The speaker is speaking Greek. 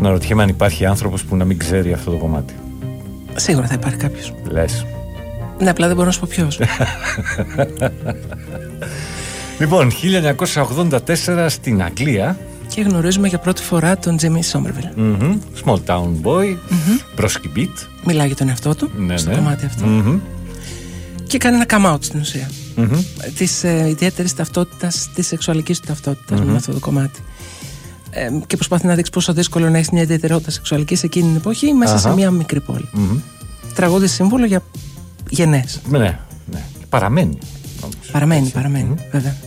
Να ρωτιέμαι αν υπάρχει άνθρωπος που να μην ξέρει αυτό το κομμάτι. Σίγουρα θα υπάρχει κάποιος. Λες. Ναι, απλά δεν μπορώ να σου πω ποιος. Λοιπόν, 1984 στην Αγγλία. Και γνωρίζουμε για πρώτη φορά τον Jimmy Somerville. Small Town Boy, Broski Beat. Μιλάει για τον εαυτό του στο κομμάτι αυτό. Και κάνει ένα come out στην ουσία της ιδιαίτερης ταυτότητας, της σεξουαλικής του ταυτότητας με αυτό το κομμάτι. Και προσπαθεί να δείξει πόσο δύσκολο να έχει μια ιδιαιτερότητα σεξουαλική σε εκείνη την εποχή μέσα σε μια μικρή πόλη. Τραγούδι σύμβολο για γενναίες. Ναι. Παραμένει. Παραμένει, βέβαια.